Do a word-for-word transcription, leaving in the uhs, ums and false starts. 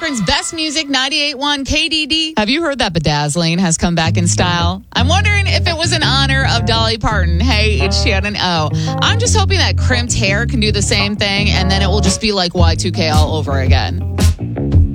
Akron's best music, ninety-eight point one K D D. Have you heard that bedazzling has come back in style? I'm wondering if it was in honor of Dolly Parton. Hey, it's Shannon O. I'm just hoping that crimped hair can do the same thing, and then it will just be like Y two K all over again.